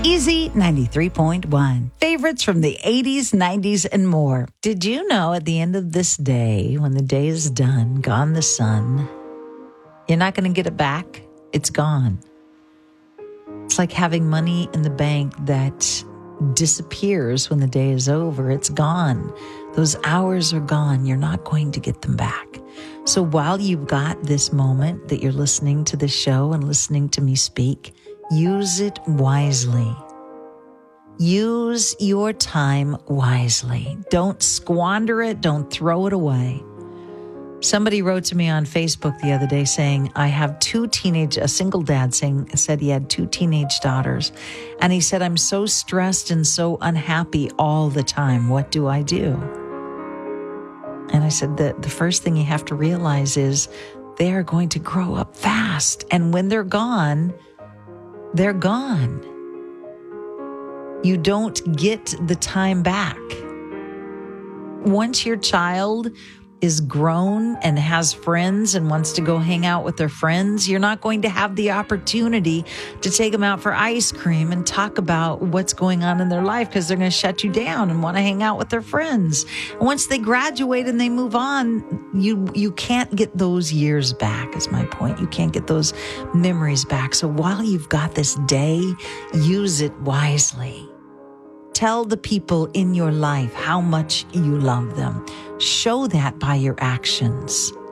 Easy 93.1. Favorites from the 80s, 90s, and more. Did you know at the end of this day, when the day is done, gone the sun, you're not going to get it back? It's gone. It's like having money in the bank that disappears when the day is over. It's gone. Those hours are gone. You're not going to get them back. So while you've got this moment that you're listening to the show and listening to me speak, use it wisely. Use your time wisely. Don't squander it. Don't throw it away. Somebody wrote to me on Facebook the other day saying, I have a single dad said he had 2 teenage daughters. And he said, I'm so stressed and so unhappy all the time. What do I do? And I said that the first thing you have to realize is they are going to grow up fast. And when they're gone, they're gone. You don't get the time back. Once your child is grown and has friends and wants to go hang out with their friends, you're not going to have the opportunity to take them out for ice cream and talk about what's going on in their life because they're going to shut you down and want to hang out with their friends. And once they graduate and they move on, you can't get those years back, is my point. You can't get those memories back. So while you've got this day, use it wisely. Tell the people in your life how much you love them. Show that by your actions.